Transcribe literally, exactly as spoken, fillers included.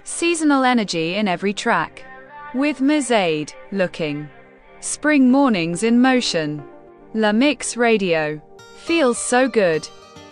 Seasonal energy in every track. With Mizade, looking. Spring mornings in motion. La Mix Radio. Feels so good.